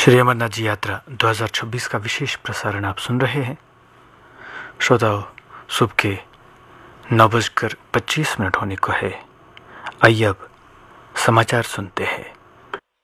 श्री अमरनाथ जी यात्रा 2026 का विशेष प्रसारण आप सुन रहे हैं। श्रोताओं, सुबह के 9:25 होने को है। आइए अब समाचार सुनते हैं।